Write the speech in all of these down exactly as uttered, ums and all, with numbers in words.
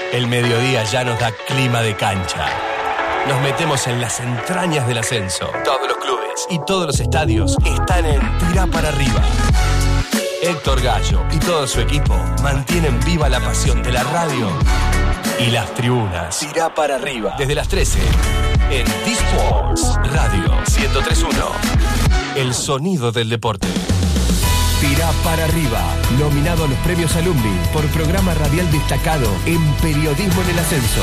El mediodía ya nos da clima de cancha. Nos metemos en las entrañas del ascenso. Todos los clubes y todos los estadios están en Tirá para arriba. Héctor Gallo y todo su equipo mantienen viva la pasión de la radio y las tribunas. Tirá para arriba. Desde las trece en D-Sports Radio ciento tres punto uno. El sonido del deporte. Tirá para arriba, nominado a los premios Alumni por programa radial destacado en periodismo en el ascenso.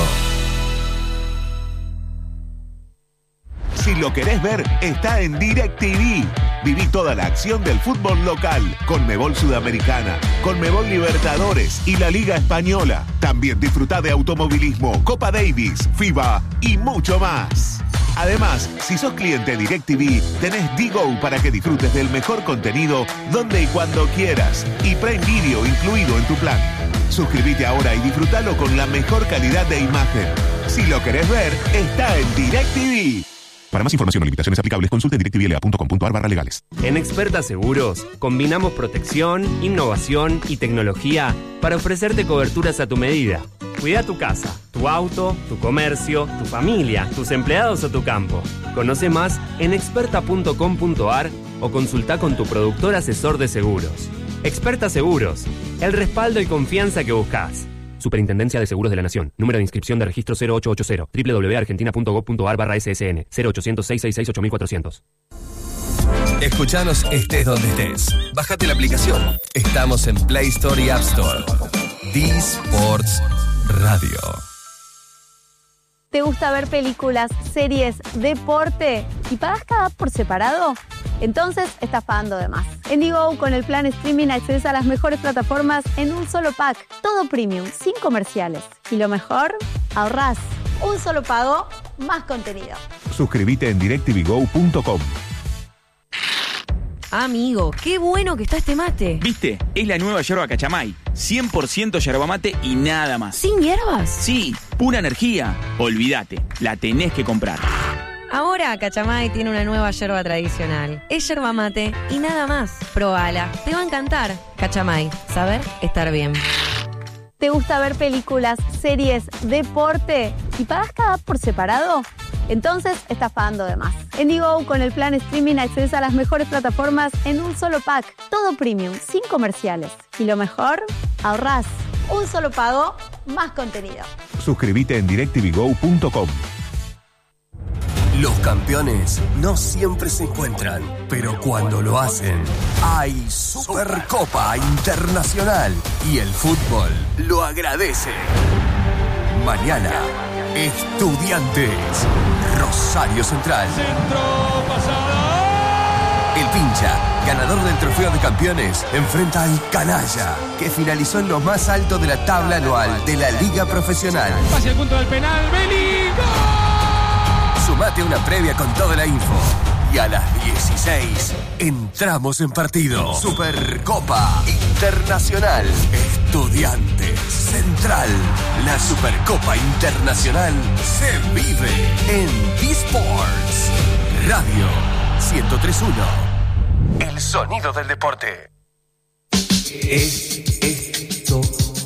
Si lo querés ver, está en DirecTV. Viví toda la acción del fútbol local, Conmebol Sudamericana, Conmebol Libertadores y la Liga Española. También disfrutá de automovilismo, Copa Davis, FIBA y mucho más. Además, si sos cliente DirecTV, tenés D-Go para que disfrutes del mejor contenido donde y cuando quieras. Y Prime Video incluido en tu plan. Suscríbete ahora y disfrutalo con la mejor calidad de imagen. Si lo querés ver, está en DirecTV. Para más información o limitaciones aplicables, consulte directvla punto com punto a r barra legales. En Experta Seguros, combinamos protección, innovación y tecnología para ofrecerte coberturas a tu medida. Cuida tu casa, tu auto, tu comercio, tu familia, tus empleados o tu campo. Conoce más en experta punto com punto a r o consulta con tu productor asesor de seguros. Experta Seguros, el respaldo y confianza que buscas. Superintendencia de Seguros de la Nación. Número de inscripción de registro cero ocho ocho cero. doble u doble u doble u punto argentina punto gob punto a r barra S S N. cero ochocientos, seiscientos sesenta y seis, ocho mil cuatrocientos. Escuchanos estés donde estés. Bájate la aplicación. Estamos en Play Store y App Store. D-Sports Radio. ¿Te gusta ver películas, series, deporte y pagas cada por separado? Entonces estás pagando de más. En Digo, con el plan streaming accedes a las mejores plataformas en un solo pack. Todo premium, sin comerciales. Y lo mejor, ahorrás. Un solo pago, más contenido. Suscríbete en direct t v go punto com. Amigo, qué bueno que está este mate. ¿Viste? Es la nueva yerba Cachamay. cien por ciento yerba mate y nada más. ¿Sin hierbas? Sí, pura energía. Olvídate, la tenés que comprar. Ahora Cachamay tiene una nueva yerba tradicional. Es yerba mate y nada más. Probala, te va a encantar. Cachamay, saber estar bien. ¿Te gusta ver películas, series, deporte y pagas cada por separado? Entonces estás pagando de más. En Digo, con el plan streaming accedes a las mejores plataformas en un solo pack. Todo premium, sin comerciales. Y lo mejor, ahorrás. Un solo pago, más contenido. Suscríbete en direct t v go punto com. Los campeones no siempre se encuentran, pero cuando lo hacen, hay Supercopa Internacional y el fútbol lo agradece. Mañana, Estudiantes, Rosario Central. Centro pasada. El Pincha, ganador del Trofeo de Campeones, enfrenta al Canalla, que finalizó en lo más alto de la tabla anual de la Liga Profesional. Hacia el punto del penal, Beli. Sumate una previa con toda la info. Y a las dieciséis entramos en partido. Supercopa Internacional. Estudiantes Central. La Supercopa Internacional se vive en D-Sports Radio ciento tres punto uno. El sonido del deporte. Esto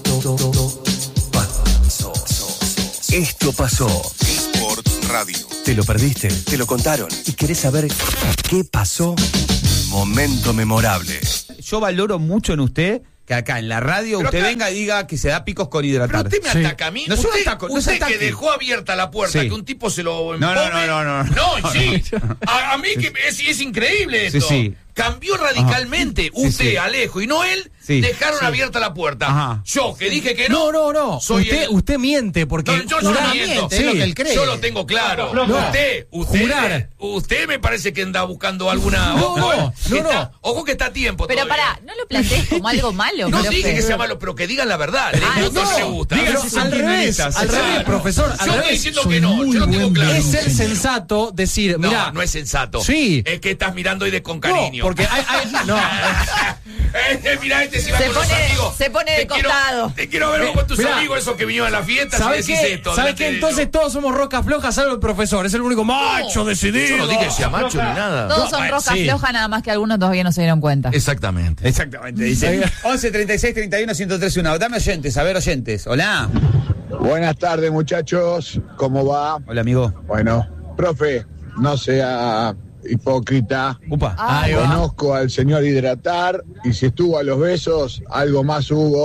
pasó. Esto pasó. D-Sports Radio. ¿Te lo perdiste? ¿Te lo contaron? ¿Y querés saber qué pasó? Momento memorable. Yo valoro mucho en usted que acá en la radio pero usted acá, venga y diga que se da picos con hidratar. Pero usted me ataca a mí. No, usted yo ataco, no usted se ataque. que dejó abierta la puerta, sí. que un tipo se lo No, empome. no, no, no, no. No, sí. A, a mí que es, es increíble esto. Sí, sí. Cambió radicalmente. Ajá. Usted, Sí, sí. Alejo y no él, Sí. dejaron Sí. abierta la puerta. Ajá. Yo, que dije que no. No, no, no. Soy Usted, el- usted miente porque No, yo no jurar miento. es lo que él cree. Yo lo tengo claro. No, no. Usted, usted, Jurar. usted me parece que anda buscando alguna. No, ojo, no, eh, no, está- no. Ojo que está a tiempo. Pero todavía. pará, no lo plantees como algo malo. No profe. dije que sea malo, pero que digan la verdad. Le Ah, gusta o no. no le gusta. Pero al revés, al revés, profesor. Al Yo estoy revés. diciendo que no, yo lo tengo claro. Es ser sensato decir, No, mira, no es sensato. Sí. Es que estás mirando y de con no, cariño. porque hay, hay- no, Este, mirá, este si va Se con los pone- amigos. se pone de Te quiero- costado. Te quiero ver vos con tus Mirá. amigos, esos que vinieron a la fiesta, si ¿sabes decís qué? esto. ¿Sabes delante qué? de Entonces ellos. todos somos rocas flojas, salvo el profesor, es el único macho decidido. Yo no dije que sea macho ni nada. Todos son No, rosca sí. floja, nada más que algunos todavía no se dieron cuenta. Exactamente. Exactamente, dice. once treinta y seis treinta y uno ciento tres uno. Dame oyentes, a ver oyentes. Hola. Buenas tardes, muchachos. ¿Cómo va? Hola, amigo. Bueno, profe, no sea hipócrita. Upa. Ah, Conozco al señor Hidratar y si estuvo a los besos, algo más hubo.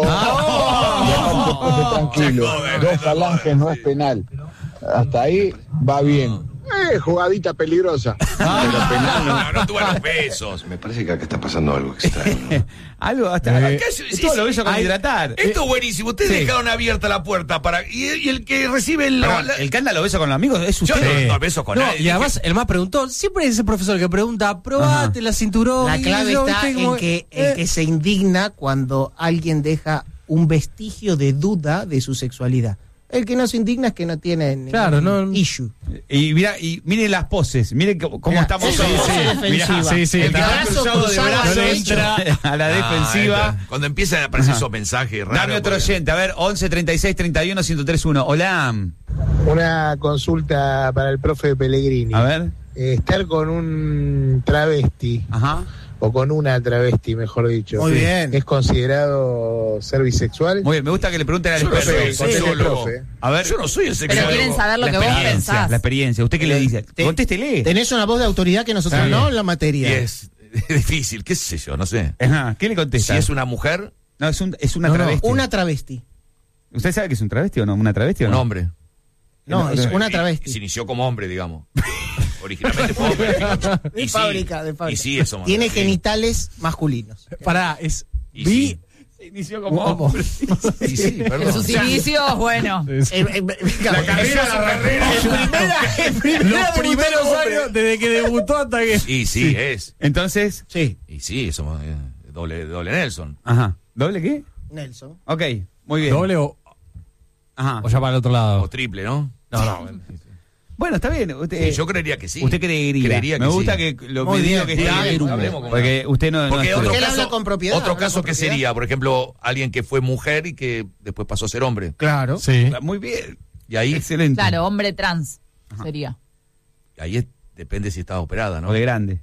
Ah, oh. Tranquilo. Dos falanges no es penal. Hasta ahí va bien. Eh, jugadita peligrosa. Ah, pero penal no, no, no tuvo los besos. Me parece que acá está pasando algo extraño. Algo hasta. Eh, Acá, sí, todo sí, lo beso con hay, hidratar. Esto es buenísimo. Ustedes Sí. dejaron abierta la puerta para. Y, y el que recibe el. Pero, la- el que anda lo beso con los amigos es Yo usted. no, no beso con No, nadie. y además, el más preguntó, siempre es ese profesor que pregunta, probate la cinturón. La y clave yo, está ¿viste? Como, en que, eh, en que se indigna cuando alguien deja un vestigio de duda de su sexualidad. El que no se indigna es que no tiene ningún Claro, no- issue. Y mira, y miren las poses, miren cómo, cómo Mirá, estamos. eso es pose Mirá, defensiva. sí, sí, El está brazo cruzado de cruzado brazos, al entra a la Ah, defensiva. entra. Cuando empiezan a aparecer Ajá. esos mensajes raros. Dame otro porque- oyente, a ver, once treinta y seis treinta y uno ciento tres uno. Hola. Una consulta para el profe Pellegrini. A ver. Eh, estar con un travesti, Ajá. o con una travesti, mejor dicho. Muy bien. ¿Es considerado ser bisexual? Muy bien, me gusta que le pregunten al Yo no experto. soy Sí, sexólogo. profe. A ver. Yo no soy el Pero sexólogo. quieren saber lo la que vos experiencia, pensás. la experiencia. ¿Usted qué le dice? Te- Contéstele. Tenés una voz de autoridad que nosotros Sí. no en la Y materia. es difícil, qué sé yo, no sé. Ajá, ¿qué le contesta? Si es una mujer, No, es, un, es una No, no, travesti. una travesti. ¿Usted sabe que es un travesti o no? ¿Una travesti o un no? hombre. No, es una Y- travesti. y se inició como hombre, digamos. Originalmente fue hombre. De Y sí, fábrica, de fábrica. Y sí, eso. Tiene sí. genitales masculinos. Pará, es Y bi. sí. Se inició como Homo. hombre. Y sí, En perdón. sus inicios, bueno. Eh, eh, La carrera, la carrera. En primera, en primera Los debutó primeros como hombre. años, desde que debutó hasta que. Y sí, es. Entonces, Sí, Y sí, somos eh, doble, doble Nelson. ajá. ¿Doble qué? Nelson. Ok, muy bien. ¿Doble o, Ajá. o ya para el otro lado? O triple, ¿no? No, no. Bueno, está bien. Usted, Sí, yo creería que sí. Usted creería. Creería Me que gusta sí. que lo Muy medido bien, que está. muy bien, hablemos con Porque usted no, no Porque es otro Porque él caso, habla con propiedad, otro habla caso con que propiedad. sería, por ejemplo, alguien que fue mujer y que después pasó a ser hombre. Claro. Sí. Muy bien. Y ahí, Excelente. Claro, hombre trans sería. ahí es- depende si estaba operada, ¿no? O de grande.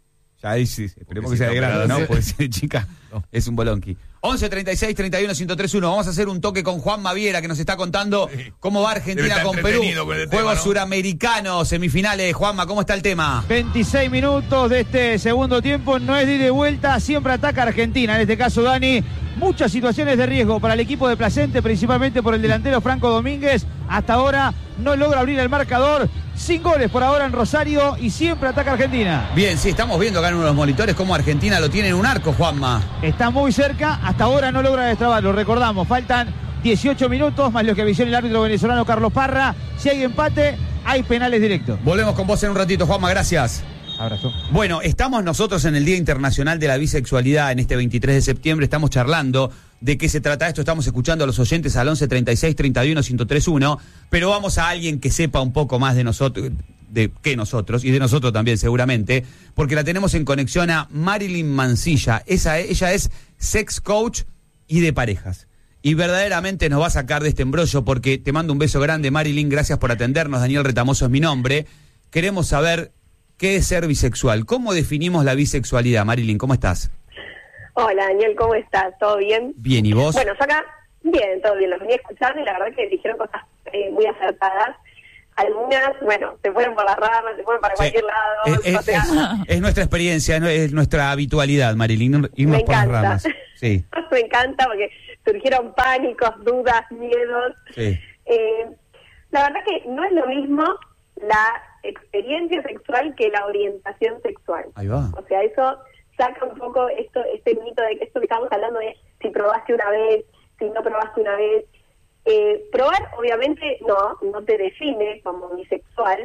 Ya ahí sí, esperemos Porque que sea si de está grande, ¿no? operado, Porque si es chica, No. es un bolonqui. once treinta y seis treinta y uno ciento tres uno. Vamos a hacer un toque con Juan Maviera, que nos está contando Sí. cómo va Debe Argentina estar con Perú. entretenido con el tema, Juegos ¿no? suramericanos, semifinales. Juanma, ¿cómo está el tema? veintiséis minutos de este segundo tiempo, no es de ida y vuelta, siempre ataca Argentina. En este caso, Dani, muchas situaciones de riesgo para el equipo de Placente, principalmente por el delantero Franco Domínguez. Hasta ahora no logra abrir el marcador. Sin goles por ahora en Rosario y siempre ataca Argentina. Bien, sí, estamos viendo acá en uno de los monitores cómo Argentina lo tiene en un arco, Juanma. Está muy cerca, hasta ahora no logra destrabarlo. Recordamos, faltan dieciocho minutos, más lo que avisó el árbitro venezolano Carlos Parra. Si hay empate, hay penales directos. Volvemos con vos en un ratito, Juanma, gracias. Abrazo. Bueno, estamos nosotros en el Día Internacional de la Bisexualidad en este veintitrés de septiembre, estamos charlando de qué se trata esto, estamos escuchando a los oyentes al once treinta y seis treinta y uno ciento tres uno, pero vamos a alguien que sepa un poco más de nosotros, de que nosotros, y de nosotros también seguramente, porque la tenemos en conexión a Marilyn Mancilla. Esa, ella es sex coach y de parejas. Y verdaderamente nos va a sacar de este embrollo, porque te mando un beso grande, Marilyn, gracias por atendernos, Daniel Retamoso es mi nombre. Queremos saber qué es ser bisexual. ¿Cómo definimos la bisexualidad, Marilyn? ¿Cómo estás? Hola Daniel, ¿cómo estás? ¿Todo bien? Bien, ¿y vos? Bueno, yo acá, bien, todo bien, los venía escuchando y la verdad que dijeron cosas eh, muy acertadas. Algunas, bueno, se fueron por las ramas, se fueron para Sí. cualquier lado. Es, o es- sea, es- es nuestra experiencia, es, es nuestra habitualidad, Marilyn, irnos Me por las encanta. ramas. Sí, me encanta porque surgieron pánicos, dudas, miedos. sí. Eh, la verdad que no es lo mismo la experiencia sexual que la orientación sexual. Ahí va. O sea, eso saca un poco esto, este mito de que esto que estamos hablando de si probaste una vez, si no probaste una vez. Eh, probar, obviamente, no, no te define como bisexual,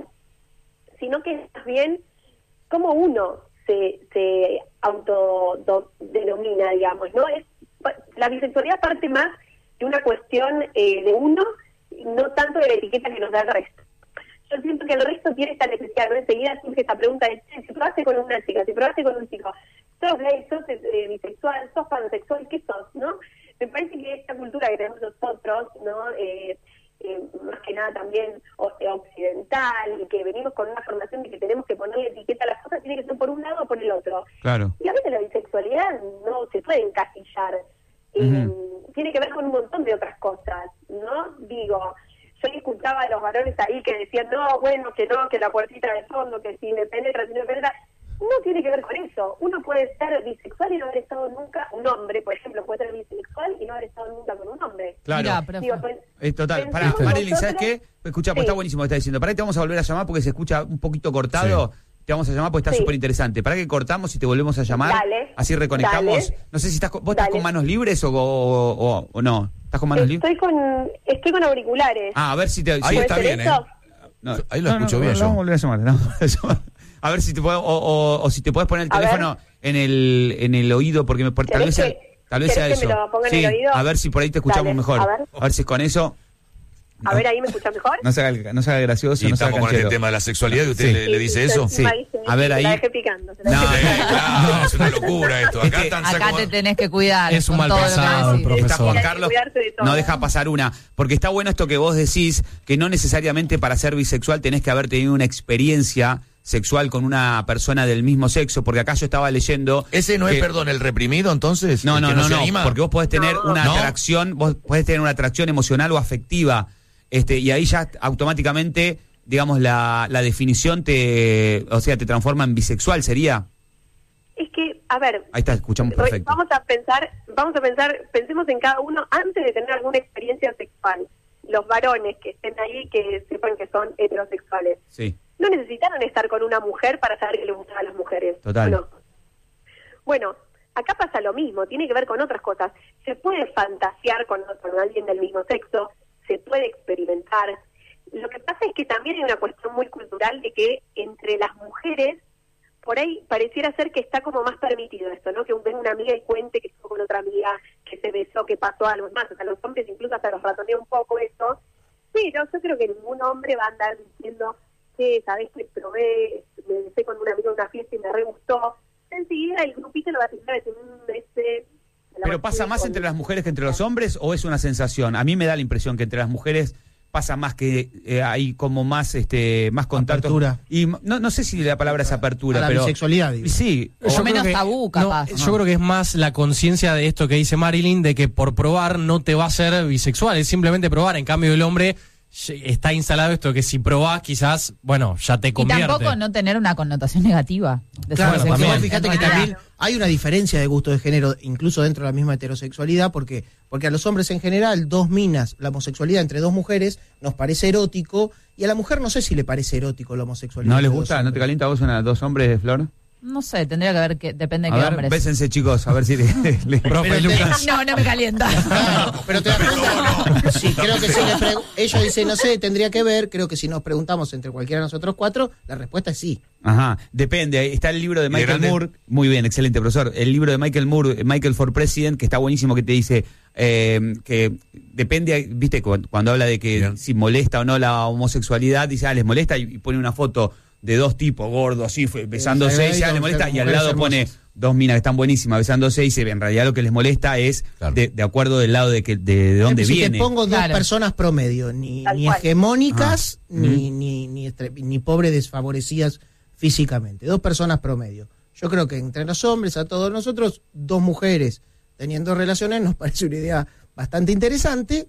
sino que es más bien cómo uno se, se autodenomina, digamos, ¿no? Es, la bisexualidad parte más de una cuestión eh, de uno, no tanto de la etiqueta que nos da el resto. Yo siento que el resto tiene esta necesidad, ¿no? Enseguida surge esta pregunta de, si probaste con una chica, si probaste con un chico, sos gay, sos eh, bisexual, sos pansexual, ¿qué sos, no? Me parece que esta cultura que tenemos nosotros, ¿no? Eh, eh, más que nada también o, eh, occidental, y que venimos con una formación de que tenemos que ponerle etiqueta a las cosas, tiene que ser por un lado o por el otro. Claro. Y a veces la bisexualidad no se puede encasillar. Eh, Ujú. Tiene que ver con un montón de otras cosas, ¿no? contigo. Yo escuchaba a los varones ahí que decían, no, bueno, que no, que la puertita de fondo, que si me penetra, si no me penetra. No tiene que ver con eso. Uno puede ser bisexual y no haber estado nunca, un hombre, por ejemplo, puede ser bisexual y no haber estado nunca con un hombre. Claro. Mira, Digo, pues, es total. Pará, Marilyn, ¿sabes qué? Escucha, pues Sí. está buenísimo lo que está diciendo. Pará, que te vamos a volver a llamar porque se escucha un poquito cortado. Sí. Te vamos a llamar porque está Sí. súper interesante. Pará que cortamos y te volvemos a llamar. Dale. Así reconectamos. Dale. No sé si estás con- vos Dale. estás con manos libres o, o, o- o no. ¿Estás con manos libres? Estoy con, estoy con auriculares. Ah, a ver si te... Ahí si- está ¿Puede ser bien, ¿eh? eso? No, Ahí lo no, escucho no, bien no, yo. vamos a volver a llamar, no, vamos a llamar. A ver si te puedo, o, o, o si te puedes poner el A teléfono en el en el oído, porque me, por- tal vez ¿Querés sea, que- tal vez sea querés que eso. me lo ponga en Sí, el oído? a ver si por ahí te escuchamos Dale, mejor. a ver. A ver si con eso A ver, ahí me escuchas mejor. no se haga, el- no se haga gracioso, Y no se haga estamos con este canchero. tema de la sexualidad y usted Sí. le, le dice eso. Sí. Ahí se- A ver, se ahí- la dejé picando. se la No, dejé Sí, picando. claro, es una locura esto. Acá están Acá sacando- te tenés que cuidar. Es un con mal todo lo que pasado, decís. profesor. Está Juan Hay que Carlos, cuidarse de todo. no deja pasar una, porque está bueno esto que vos decís, que no necesariamente para ser bisexual tenés que haber tenido una experiencia sexual con una persona del mismo sexo, porque acá yo estaba leyendo... Ese no es, que- perdón, el reprimido, entonces. No, ¿El no, que no, se no, anima? porque vos podés tener No. una ¿No? atracción, vos podés tener una atracción emocional o afectiva, este, y ahí ya automáticamente, digamos, la, la definición te, o sea, te transforma en bisexual, ¿sería? Es que, a ver, Ahí está, escuchamos hoy perfecto. vamos a pensar, vamos a pensar, pensemos en cada uno antes de tener alguna experiencia sexual. Los varones que estén ahí, que sepan que son heterosexuales. Sí, No necesitaron estar con una mujer para saber que les gustaban las mujeres. Total. ¿O no? Bueno, acá pasa lo mismo, tiene que ver con otras cosas. Se puede fantasear con, con alguien del mismo sexo, se puede experimentar. Lo que pasa es que también hay una cuestión muy cultural de que entre las mujeres, por ahí pareciera ser que está como más permitido esto, ¿no? Que venga una amiga y cuente que estuvo con otra amiga, que se besó, que pasó algo. Es más, o sea, los hombres incluso hasta los ratonea un poco eso. Pero yo creo que ningún hombre va a andar diciendo que, ¿sabés que probé, me besé con una amiga en una fiesta y me re gustó? Enseguida el grupito lo va a decir, un este... ¿Pero pasa más entre las mujeres que entre los hombres o es una sensación? A mí me da la impresión que entre las mujeres pasa más que eh, hay como más este más contacto. Apertura. Y m- no, no sé si la palabra es apertura, A la pero... bisexualidad, digo. Sí. O Yo menos creo que- tabú, no, capaz. yo creo que es más la conciencia de esto que dice Marilyn, de que por probar no te va a hacer bisexual, es simplemente probar. En cambio, el hombre está instalado esto que si probás, quizás, bueno, ya te Y convierte. tampoco no tener una connotación negativa. De Claro, ser también. sexual. Fíjate En que realidad. también hay una diferencia de gusto de género, incluso dentro de la misma heterosexualidad, porque porque a los hombres en general, dos minas, la homosexualidad entre dos mujeres, nos parece erótico, y a la mujer no sé si le parece erótico la homosexualidad. ¿No les entre gusta? dos ¿No te hombres. calienta a vos una, dos hombres, Flor? No sé, tendría que ver que depende de A qué ver, hombres. bésense, chicos, a ver si... le- le- Profe Pero te- Lucas. No, no me calienta. Claro, pero te das cuenta. Sí, creo que si le pregu- ellos dicen, no sé, tendría que ver, creo que si nos preguntamos entre cualquiera de nosotros cuatro, la respuesta es sí. Ajá, depende. Ahí está el libro de ¿Y de Michael grande? Moore. Muy bien, excelente, profesor. El libro de Michael Moore, Michael for President, que está buenísimo, que te dice eh, que depende, viste, cu- cuando habla de que Bien. si molesta o no la homosexualidad, dice, ah, les molesta, y, y pone una foto de dos tipos gordos, así, fue, besándose, ahí y dice, ah, dos les molesta, y al mujeres lado pone hermosas. dos minas que están buenísimas besándose, y dice, en realidad lo que les molesta es Claro. de, de acuerdo del lado de, que, de, de dónde si viene. te pongo dos Claro. personas promedio, ni, Tal ni cual. hegemónicas, Ah. ni, ni, ni, estre- ni pobres desfavorecidas físicamente. Dos personas promedio. Yo creo que entre los hombres, a todos nosotros, dos mujeres teniendo relaciones nos parece una idea bastante interesante,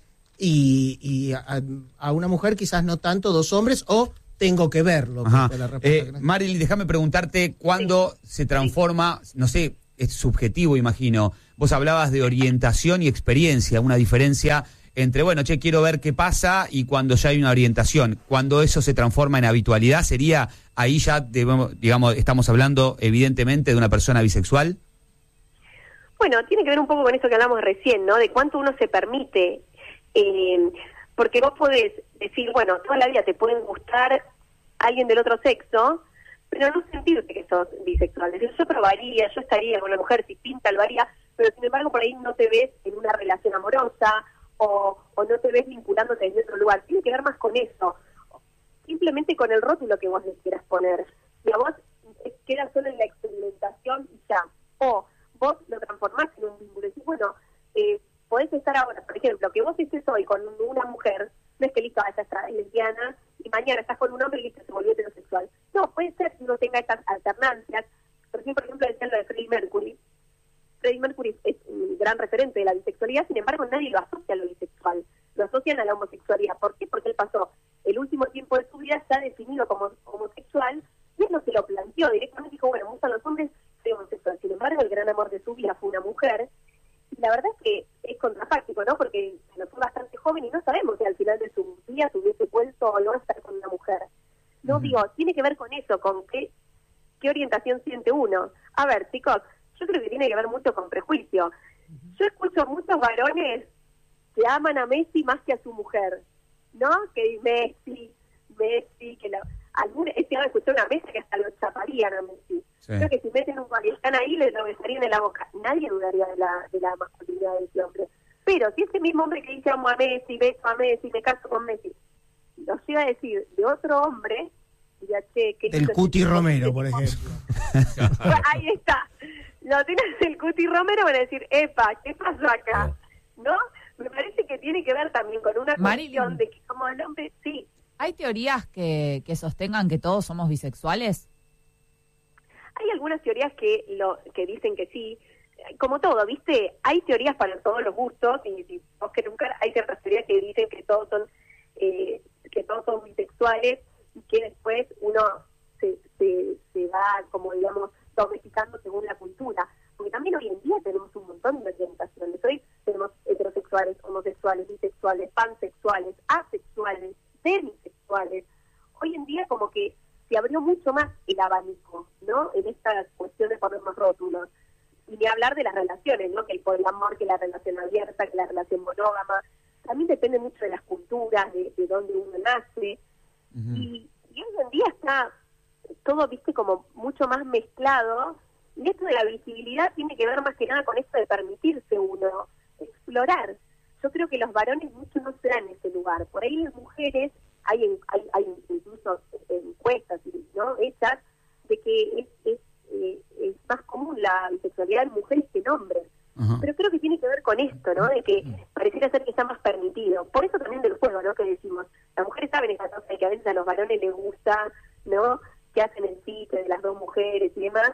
y, y a, a una mujer quizás no tanto, dos hombres, o tengo que verlo. que Ajá. fue la respuesta Eh, que nos- Marilyn, déjame preguntarte cuándo se transforma, no sé, es subjetivo, imagino. Vos hablabas de orientación y experiencia, una diferencia entre, bueno, che, quiero ver qué pasa, y cuando ya hay una orientación. Cuando eso se transforma en habitualidad, ¿sería ahí ya, debemos- digamos, estamos hablando evidentemente de una persona bisexual? Bueno, tiene que ver un poco con eso que hablamos recién, ¿no? De cuánto uno se permite. Eh, porque vos podés decir, bueno, toda la vida te pueden gustar alguien del otro sexo, pero no sentirte que sos bisexual. Es decir, yo probaría, yo estaría con la mujer, si pinta, lo haría, pero sin embargo por ahí no te ves en una relación amorosa, o, o no te ves vinculándote en otro lugar. Tiene que ver más con eso. Simplemente con el rótulo que vos le quieras poner. Y a vos queda solo en la experimentación y ya. O vos lo transformás en un vínculo. Y decís, bueno, eh, podés estar ahora, por ejemplo, que vos estés hoy con una mujer, no es que listo, ya está, es lesbiana, y mañana estás con un hombre y listo, se volvió heterosexual. No, puede ser que uno tenga estas alternancias. Por ejemplo, por ejemplo, decía lo de Freddie Mercury. Freddie Mercury es un gran referente de la bisexualidad, sin embargo nadie lo asocia a lo bisexual, lo asocia asocian a la homosexualidad. ¿Por qué? Porque él pasó el último tiempo de su vida ya definido como homosexual, y él no se lo planteó directamente, dijo, bueno, me gustan los hombres, soy homosexual. Sin embargo, el gran amor de su vida fue una mujer, y la verdad es que es contrafáctico, ¿no? Porque bueno, fue bastante joven y no sabemos si al final de su vida se hubiese vuelto o no a estar con una mujer. No, uh-huh. digo, tiene que ver con eso, con qué, qué orientación siente uno. A ver, chicos, yo creo que tiene que ver mucho con prejuicio. Yo escucho a muchos varones que aman a Messi más que a su mujer, ¿no? Que Messi, Messi, que la... Alguna, este año escuché una mesa que hasta lo chaparían a Messi. Sí. Creo que si meten un y están ahí, les lo besarían en la boca. Nadie dudaría de la, de la masculinidad de ese hombre. Pero si ese mismo hombre que dice amo a Messi, beso a Messi, me caso con Messi, lo llega a decir de otro hombre, diría, che, ¿qué del Cuti Romero, por ejemplo. Ahí está. Lo tienes del Cuti Romero, van a decir, epa, ¿qué pasó acá? ¿No? Me parece que tiene que ver también con una cuestión de que como el hombre, sí. ¿Hay teorías que, que sostengan que todos somos bisexuales? Hay algunas teorías que lo que dicen que sí. Como todo, ¿viste? Hay teorías para todos los gustos, y si vos querés buscar, hay ciertas teorías que dicen que todos son eh, que todos son bisexuales, y que después uno se, se, se va, como digamos, domesticando según la cultura. Porque también hoy en día tenemos un montón de orientaciones. Hoy tenemos heterosexuales, homosexuales, bisexuales, pansexuales, asexuales, demisexuales. Hoy en día como que se abrió mucho más el abanico, ¿no? En estas cuestiones por los más rótulos. Y ni hablar de las relaciones, ¿no? Que el poliamor, que la relación abierta, que la relación monógama. También depende mucho de las culturas, de, de dónde uno nace. Uh-huh. y, y hoy en día está todo, viste, como mucho más mezclado. Y esto de la visibilidad tiene que ver más que nada con esto de permitirse uno explorar. Yo creo que los varones mucho no se dan en ese lugar. Por ahí las mujeres, hay, en, hay, hay incluso encuestas, ¿no? Hechas de que es, es, eh, es más común la bisexualidad en mujeres que en hombres. Uh-huh. Pero creo que tiene que ver con esto, ¿no? De que pareciera ser que está más permitido. Por eso también del juego, ¿no? Que decimos, las mujeres saben esa cosa de que a veces a los varones les gusta, ¿no? Que hacen el sitio de las dos mujeres y demás.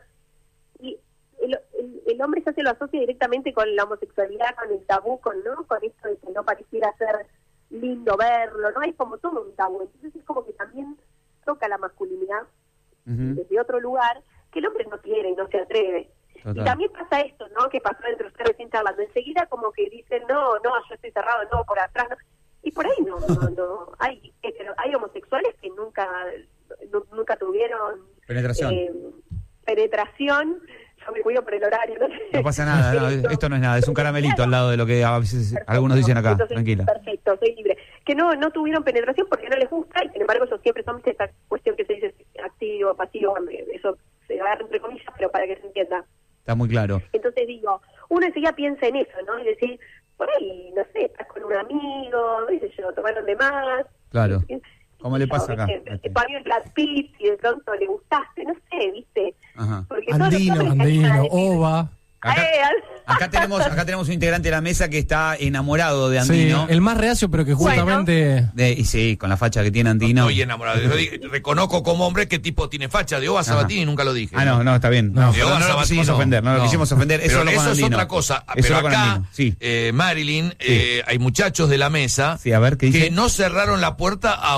Y el, el, el hombre ya se lo asocia directamente con la homosexualidad, con el tabú, con, ¿no? Con esto de que no pareciera ser lindo verlo, ¿no? Es como todo un tabú. Entonces es como que también toca la masculinidad uh-huh. desde otro lugar, que el hombre no quiere y no se atreve. Total. Y también pasa esto, ¿no? Que pasó entre ustedes recién charlando. Enseguida como que dicen, no, no, yo estoy cerrado, no, por atrás, no. Y por ahí no, no, no. Hay, hay homosexuales que nunca, no, nunca tuvieron penetración. Eh, penetración. Yo me cuido por el horario. No, no pasa nada, no, esto no es nada, es un caramelito al lado de lo que a veces perfecto, algunos dicen acá, entonces, tranquila. Perfecto, soy libre. Que no no tuvieron penetración porque no les gusta, y sin embargo ellos siempre son, esta cuestión que se dice activo, pasivo, eso se agarra entre comillas, pero para que se entienda. Está muy claro. Entonces digo, uno enseguida piensa en eso, ¿no? Y decir, por ahí, no sé, estás con un amigo, no sé yo, tomaron de más. Claro. ¿Cómo le pasa acá? Te parió el Brad Pitt y de pronto le gustaste, no sé, ¿viste? Ajá. Porque andino, andino, ova. Acá, acá tenemos acá tenemos un integrante de la mesa que está enamorado de Andino. Sí, el más reacio, pero que justamente... Bueno. De, y sí, con la facha que tiene Andino. No estoy enamorado. Yo dije, reconozco como hombre qué tipo tiene facha. De Ova Sabatini nunca lo dije. Ah, no, no, está bien. No, de Ova no, no lo quisimos no, ofender, no, no lo quisimos ofender. Eso, pero eso es otra cosa. Eso pero acá, sí. eh, Marilyn, sí. eh, hay muchachos de la mesa sí, a ver, ¿qué dice? Que no cerraron la puerta a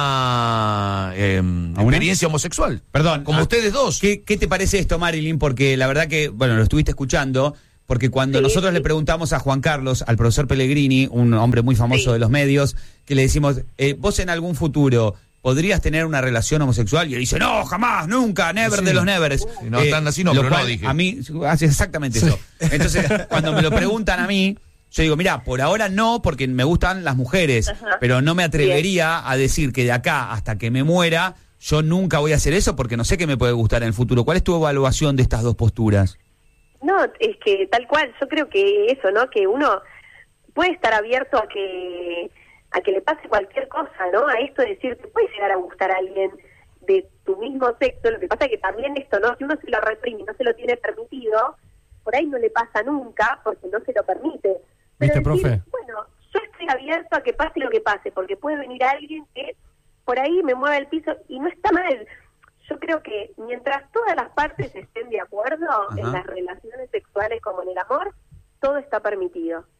una eh, ¿A experiencia una? homosexual. Perdón. Como a, ustedes dos. ¿qué, ¿Qué te parece esto, Marilyn? Porque la verdad que, bueno, lo estuviste escuchando. Porque cuando sí, nosotros sí. le preguntamos a Juan Carlos, al profesor Pellegrini, un hombre muy famoso sí. de los medios, que le decimos, eh, vos en algún futuro podrías tener una relación homosexual, y él dice, no, jamás, nunca, never sí. de los nevers. Uh, no, eh, tan así no, pero cual, no dije. A mí hace exactamente sí. eso. Entonces, cuando me lo preguntan a mí, yo digo, mira, por ahora no, porque me gustan las mujeres, ajá. pero no me atrevería Bien. a decir que de acá hasta que me muera, yo nunca voy a hacer eso, porque no sé qué me puede gustar en el futuro. ¿Cuál es tu evaluación de estas dos posturas? No, es que tal cual, yo creo que eso, ¿no? Que uno puede estar abierto a que a que le pase cualquier cosa, ¿no? A esto de decir, te puede llegar a gustar a alguien de tu mismo sexo, lo que pasa es que también esto, ¿no? Si uno se lo reprime y no se lo tiene permitido, por ahí no le pasa nunca, porque no se lo permite. Pero ¿Viste, decir, profe? Bueno, yo estoy abierto a que pase lo que pase, porque puede venir alguien que por ahí me mueva el piso y no está mal. Yo creo que mientras todas las partes estén de acuerdo Ajá. en las relaciones sexuales como en el amor, todo está permitido.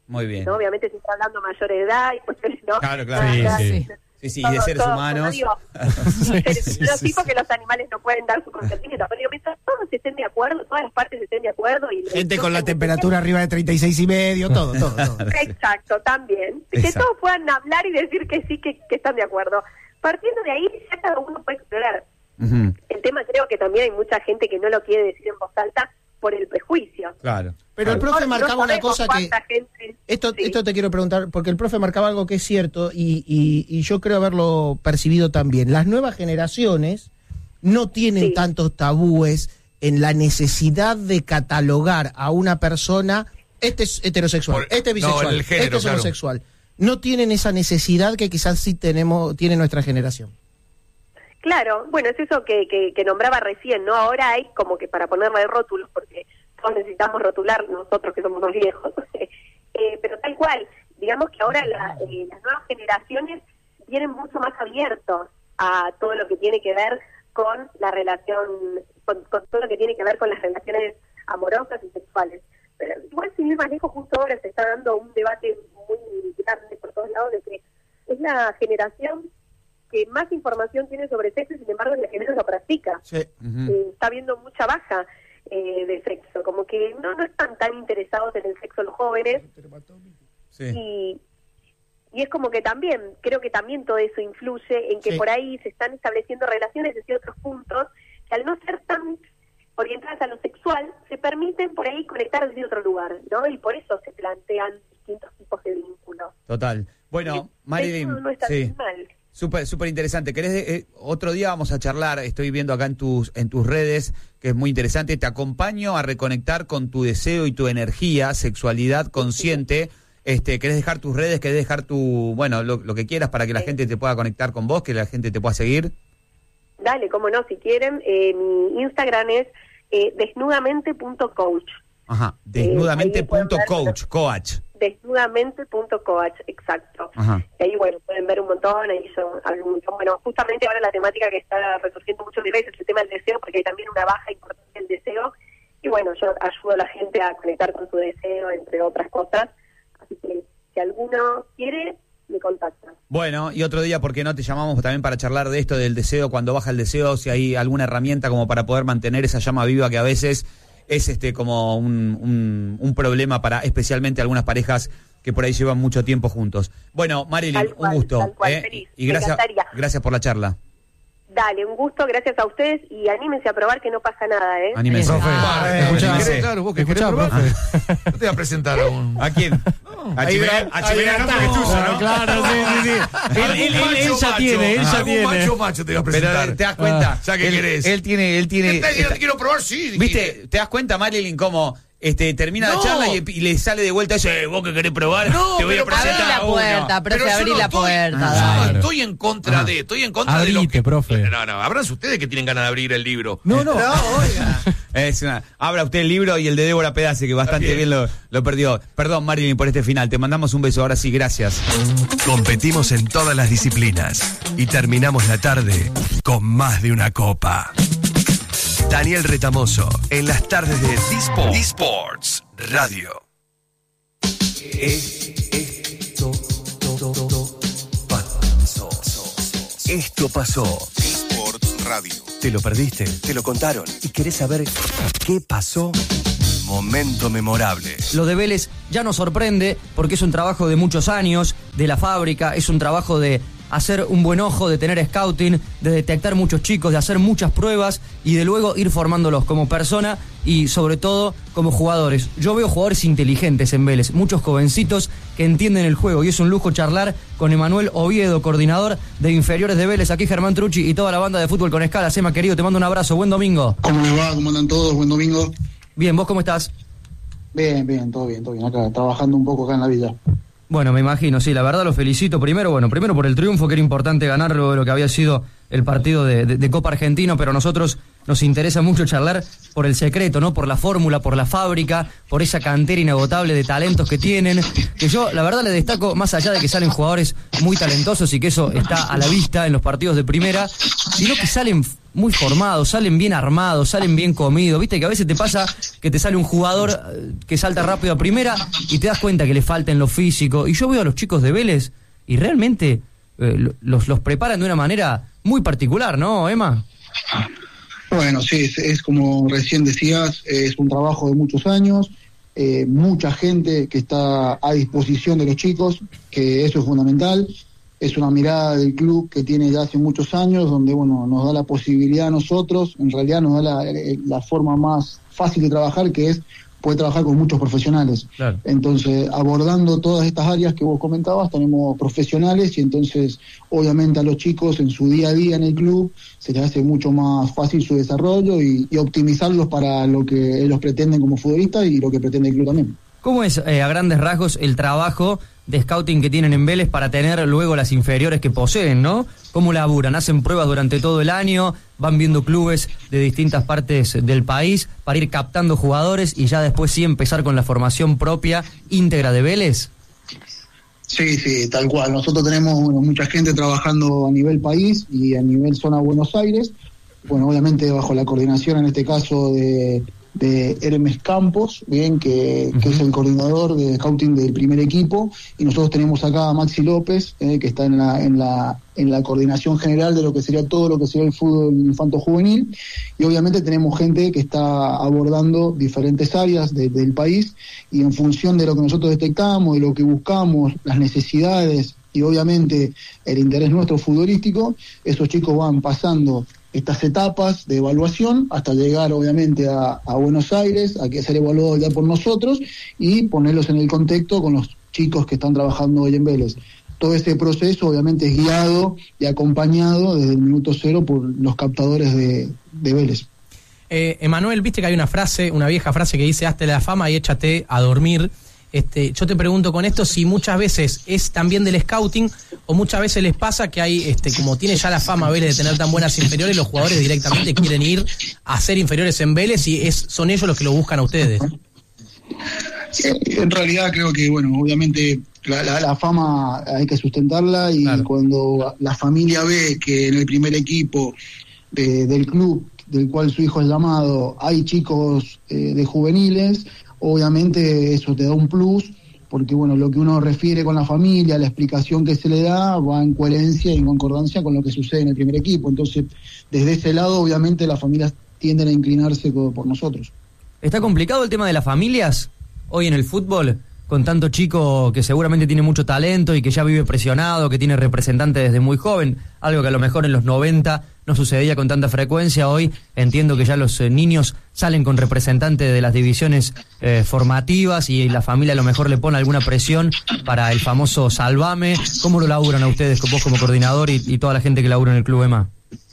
Muy bien. ¿no? Obviamente se está hablando mayor de edad y cuestiones, ¿no? Claro, claro. Sí, sí, sí. sí. Sí, sí, y de seres todo, humanos. No digo, sí, sí, no digo que los animales no pueden dar su consentimiento, pero digo, mientras todos estén de acuerdo, todas las partes estén de acuerdo. Y gente con la temperatura arriba de treinta y seis y medio, todo, todo, todo. Exacto, también. Exacto. Que todos puedan hablar y decir que sí, que, que están de acuerdo. Partiendo de ahí, ya cada uno puede explorar. Uh-huh. El tema creo que también hay mucha gente que no lo quiere decir en voz alta por el prejuicio. Claro. Pero el profe marcaba no una cosa que... Gente... Esto, sí. esto te quiero preguntar, porque el profe marcaba algo que es cierto y, y, y yo creo haberlo percibido también. Las nuevas generaciones no tienen sí. tantos tabúes en la necesidad de catalogar a una persona, este es heterosexual, por, este es bisexual, no, el género, este es claro. homosexual. No tienen esa necesidad que quizás sí tenemos, tiene nuestra generación. Claro, bueno, es eso que, que, que nombraba recién, ¿no? Ahora hay como que para ponerle rótulos, porque todos necesitamos rotular, nosotros que somos más viejos, eh, pero tal cual, digamos que ahora la, eh, las nuevas generaciones vienen mucho más abiertos a todo lo que tiene que ver con la relación, con, con todo lo que tiene que ver con las relaciones amorosas y sexuales. Pero igual, sin ir más lejos, justo ahora se está dando un debate muy grande por todos lados de que es la generación que más información tiene sobre sexo y sin embargo es la que menos lo practica. Sí. Uh-huh. Eh, está habiendo mucha baja eh, de sexo, como que no, no están tan interesados en el sexo los jóvenes. Sí. Y, y es como que también, creo que también todo eso influye en que Sí. por ahí se están estableciendo relaciones desde otros puntos que al no ser tan orientadas a lo sexual, se permiten por ahí conectar desde otro lugar, ¿no? Y por eso se plantean distintos tipos de vínculos. Total. Bueno, Marilyn, Eso no está sí. tan mal. Súper, súper interesante. ¿Querés, eh, otro día vamos a charlar, estoy viendo acá en tus, en tus redes, que es muy interesante, te acompaño a reconectar con tu deseo y tu energía, sexualidad consciente. Este, ¿querés dejar tus redes, querés dejar tu, bueno, lo, lo que quieras para que la gente te pueda conectar con vos, que la gente te pueda seguir? Dale, cómo no, si quieren, eh, mi Instagram es eh, desnudamente punto coach. Ajá, desnudamente punto coach, coach. Desnudamente punto coach, exacto. Ajá. Y ahí, bueno, pueden ver un montón, ahí yo hablo un montón. Bueno, justamente ahora la temática que está resurgiendo mucho de veces es el tema del deseo, porque hay también una baja importante del deseo. Y bueno, yo ayudo a la gente a conectar con su deseo, entre otras cosas. Así que si alguno quiere, me contacta. Bueno, y otro día, ¿por qué no te llamamos también para charlar de esto del deseo, cuando baja el deseo, si hay alguna herramienta como para poder mantener esa llama viva que a veces es este como un, un, un problema para especialmente algunas parejas que por ahí llevan mucho tiempo juntos. Bueno, Marilyn, cual, un gusto. Tal cual, ¿eh? feliz. Y gracias, gracias por la charla. Dale, un gusto, gracias a ustedes y anímense a probar que no pasa nada, ¿eh? Anímense. Profe, Ah, eh, escuchá, ¿querés? Claro, vos que querés escuchá, probar. profe. Yo te voy a presentar a un... ¿A quién? A Chimena, a Chimena no, porque es tuyo, ¿no? Claro, sí, sí, sí. Él, él, él, él ya tiene, él ya Algún tiene. macho macho te voy a presentar. Pero te das cuenta, Ah, ya que él, querés. él tiene, él tiene. ¿Qué tal? Yo esta- te quiero probar, sí. ¿Viste? ¿Te das cuenta, Marilyn, cómo este termina No. la charla y, y le sale de vuelta eso, eh, vos que querés probar? No, te voy a pero presentar Abrí la a uno. puerta, profe, yo abrí no la estoy- puerta. Yo dale. no estoy en contra Ah. de, estoy en contra de lo Abrite, que... profe. No, no, abranse ustedes que tienen ganas de abrir el libro. No, no. oiga. Es una, abra usted el libro y el de Débora Pedace, que bastante bien, bien. lo, lo perdió. Perdón, Marilyn, por este final. Te mandamos un beso. Ahora sí, gracias. Competimos en todas las disciplinas y terminamos la tarde con más de una copa. Daniel Retamoso en las tardes de eSports, eSports Radio. Esto pasó. Esto pasó. eSports Radio. ¿Te lo perdiste? ¿Te lo contaron? ¿Y querés saber qué pasó? Momento memorable. Lo de Vélez ya nos sorprende porque es un trabajo de muchos años, de la fábrica, es un trabajo de hacer un buen ojo, de tener scouting, de detectar muchos chicos, de hacer muchas pruebas y de luego ir formándolos como persona y sobre todo como jugadores. Yo veo jugadores inteligentes en Vélez, muchos jovencitos que entienden el juego y es un lujo charlar con Emanuel Oviedo, coordinador de inferiores de Vélez. Aquí Germán Trucci y toda la banda de Fútbol con Escala. Sema, querido, te mando un abrazo, buen domingo. ¿Cómo les va? ¿Cómo andan todos? Buen domingo. Bien, ¿vos cómo estás? Bien, bien, todo bien, todo bien. Acá, trabajando un poco acá en la villa. Bueno, me imagino, sí, la verdad lo felicito primero, bueno, primero por el triunfo, que era importante ganar luego de lo que había sido el partido de, de, de Copa Argentino, pero nosotros nos interesa mucho charlar por el secreto, ¿no? Por la fórmula, por la fábrica, por esa cantera inagotable de talentos que tienen, que yo la verdad le destaco, más allá de que salen jugadores muy talentosos y que eso está a la vista en los partidos de primera, sino que salen muy formados, salen bien armados, salen bien comidos. Viste que a veces te pasa que te sale un jugador que salta rápido a primera y te das cuenta que le falta en lo físico. Y yo veo a los chicos de Vélez y realmente eh, los, los preparan de una manera muy particular, ¿no, Emma? Bueno, sí, es, es como recién decías, es un trabajo de muchos años, eh, mucha gente que está a disposición de los chicos, que eso es fundamental. Es una mirada del club que tiene ya hace muchos años, donde bueno nos da la posibilidad a nosotros, en realidad nos da la, la forma más fácil de trabajar, que es poder trabajar con muchos profesionales. Claro. Entonces, abordando todas estas áreas que vos comentabas, tenemos profesionales y entonces, obviamente a los chicos en su día a día en el club se les hace mucho más fácil su desarrollo y, y optimizarlos para lo que ellos pretenden como futbolistas y lo que pretende el club también. ¿Cómo es, eh, a grandes rasgos, el trabajo de scouting que tienen en Vélez para tener luego las inferiores que poseen, ¿no? ¿Cómo laburan? ¿Hacen pruebas durante todo el año? ¿Van viendo clubes de distintas partes del país para ir captando jugadores y ya después sí empezar con la formación propia íntegra de Vélez? Sí, sí, tal cual. Nosotros tenemos bueno, mucha gente trabajando a nivel país y a nivel zona Buenos Aires. Bueno, obviamente bajo la coordinación en este caso de... de Hermes Campos, bien, que, uh-huh. que es el coordinador de scouting del primer equipo, y nosotros tenemos acá a Maxi López, eh, que está en la, en la en la coordinación general de lo que sería todo lo que sería el fútbol infanto juvenil, y obviamente tenemos gente que está abordando diferentes áreas de, del país, y en función de lo que nosotros detectamos, de lo que buscamos, las necesidades y obviamente el interés nuestro futbolístico, esos chicos van pasando estas etapas de evaluación hasta llegar obviamente a, a Buenos Aires, a que ser evaluado ya por nosotros y ponerlos en el contexto con los chicos que están trabajando hoy en Vélez. Todo este proceso obviamente es guiado y acompañado desde el minuto cero por los captadores de, de Vélez. Eh, Emanuel, viste que hay una frase, una vieja frase que dice hazte la fama y échate a dormir. Este, yo te pregunto con esto si muchas veces es también del scouting o muchas veces les pasa que hay, este, como tiene ya la fama Vélez de tener tan buenas inferiores, los jugadores directamente quieren ir a ser inferiores en Vélez y es, son ellos los que lo buscan a ustedes. En realidad creo que, bueno, obviamente la, la, la fama hay que sustentarla y claro. Cuando la familia ve que en el primer equipo de, del club del cual su hijo es llamado hay chicos eh, de juveniles, obviamente eso te da un plus, porque bueno, lo que uno refiere con la familia, la explicación que se le da, va en coherencia y en concordancia con lo que sucede en el primer equipo. Entonces, desde ese lado, obviamente, las familias tienden a inclinarse por nosotros. ¿Está complicado el tema de las familias hoy en el fútbol? Con tanto chico que seguramente tiene mucho talento y que ya vive presionado, que tiene representante desde muy joven, algo que a lo mejor en los noventa no sucedía con tanta frecuencia. Hoy entiendo que ya los eh, niños salen con representantes de las divisiones eh, formativas y la familia a lo mejor le pone alguna presión para el famoso salvame. ¿Cómo lo laburan a ustedes, vos como coordinador y, y toda la gente que labura en el Club Emma?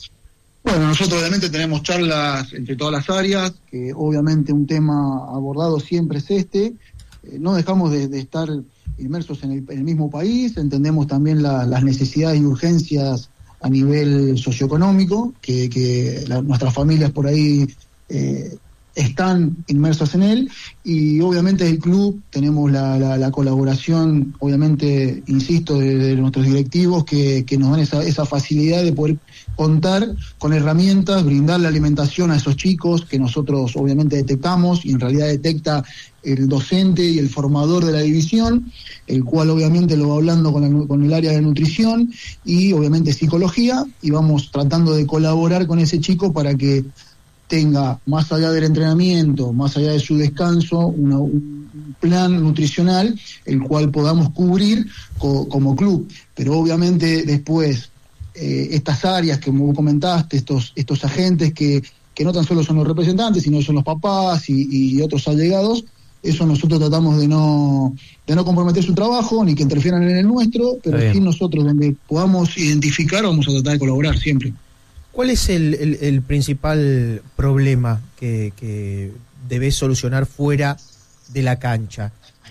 Bueno, nosotros obviamente tenemos charlas entre todas las áreas, que obviamente un tema abordado siempre es este. No dejamos de, de estar inmersos en el, en el mismo país, entendemos también la, las necesidades y urgencias a nivel socioeconómico, que, que la, nuestras familias por ahí eh, están inmersas en él, y obviamente el club tenemos la, la, la colaboración, obviamente, insisto, de, de nuestros directivos que, que nos dan esa, esa facilidad de poder contar con herramientas, brindar la alimentación a esos chicos que nosotros obviamente detectamos y en realidad detecta el docente y el formador de la división, el cual obviamente lo va hablando con, la, con el área de nutrición y obviamente psicología, y vamos tratando de colaborar con ese chico para que tenga, más allá del entrenamiento, más allá de su descanso, una, un plan nutricional el cual podamos cubrir co, como club. Pero obviamente después eh, estas áreas que como comentaste, estos, estos agentes que, que no tan solo son los representantes, sino son los papás y, y otros allegados, eso nosotros tratamos de no de no comprometer su trabajo ni que interfieran en el nuestro, pero sí nosotros donde podamos identificar vamos a tratar de colaborar siempre. ¿Cuál es el, el, el principal problema que, que debes solucionar fuera de la cancha?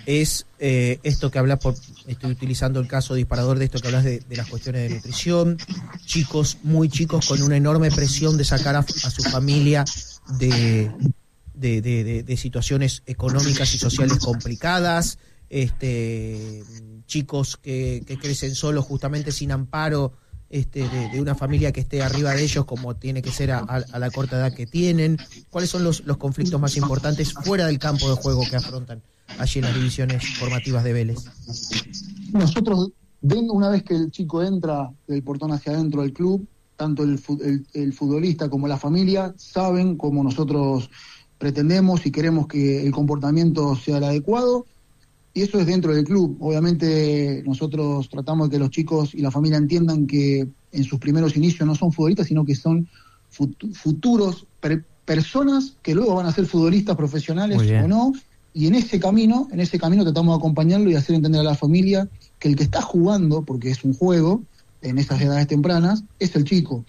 es eh, esto que hablas, por, estoy utilizando el caso disparador de esto que hablas de, de las cuestiones de nutrición, chicos muy chicos con una enorme presión de sacar a, a su familia de, de, de, de, de situaciones económicas y sociales complicadas, este, chicos que, que crecen solos justamente sin amparo este, de, de una familia que esté arriba de ellos como tiene que ser a, a, a la corta edad que tienen. ¿Cuáles son los, los conflictos más importantes fuera del campo de juego que afrontan allí en las divisiones formativas de Vélez? Nosotros, una vez que el chico entra del portón hacia adentro del club, tanto el, el, el futbolista como la familia saben cómo nosotros pretendemos y queremos que el comportamiento sea el adecuado, y eso es dentro del club. Obviamente nosotros tratamos de que los chicos y la familia entiendan que en sus primeros inicios no son futbolistas, sino que son fut- futuros per- personas que luego van a ser futbolistas profesionales o no, y en ese camino, en ese camino tratamos de acompañarlo y hacer entender a la familia que el que está jugando, porque es un juego, en esas edades tempranas, es el chico.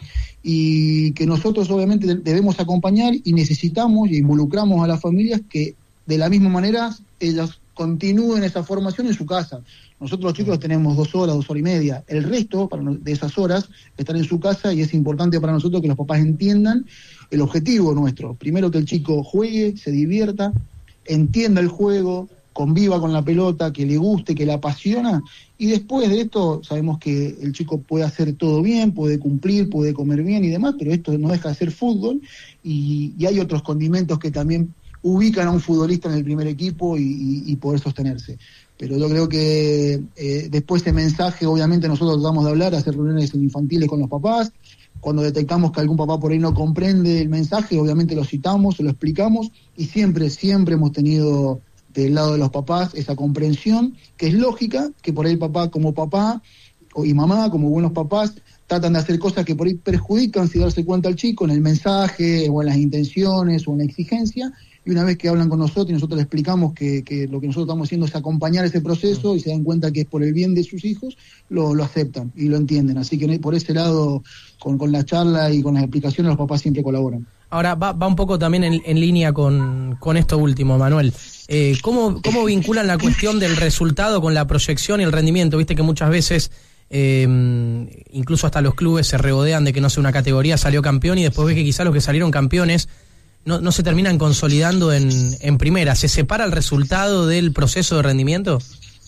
Y que nosotros obviamente debemos acompañar y necesitamos y involucramos a las familias que de la misma manera ellas continúen esa formación en su casa. Nosotros los chicos tenemos dos horas, dos horas y media. El resto para no, de esas horas están en su casa, y es importante para nosotros que los papás entiendan el objetivo nuestro. Primero, que el chico juegue, se divierta, entienda el juego, conviva con la pelota, que le guste, que le apasiona, y después de esto sabemos que el chico puede hacer todo bien, puede cumplir, puede comer bien y demás, pero esto no deja de ser fútbol, y, y hay otros condimentos que también ubican a un futbolista en el primer equipo y, y, y poder sostenerse. Pero yo creo que eh, después de mensaje, obviamente nosotros tratamos de hablar, hacer reuniones infantiles con los papás. Cuando detectamos que algún papá por ahí no comprende el mensaje, obviamente lo citamos, se lo explicamos, y siempre, siempre hemos tenido del lado de los papás esa comprensión, que es lógica, que por ahí el papá como papá y mamá como buenos papás tratan de hacer cosas que por ahí perjudican, sin darse cuenta al chico, en el mensaje o en las intenciones o en la exigencia. Y una vez que hablan con nosotros y nosotros les explicamos que, que lo que nosotros estamos haciendo es acompañar ese proceso, y se dan cuenta que es por el bien de sus hijos, lo, lo aceptan y lo entienden. Así que por ese lado, con, con la charla y con las explicaciones, los papás siempre colaboran. Ahora, va, va un poco también en, en línea con, con esto último, Manuel. Eh, ¿cómo, ¿Cómo vinculan la cuestión del resultado con la proyección y el rendimiento? Viste que muchas veces, eh, incluso hasta los clubes se regodean de que, no sé, una categoría salió campeón, y después ves que quizás los que salieron campeones No, no se terminan consolidando en, en primera. ¿Se separa el resultado del proceso de rendimiento?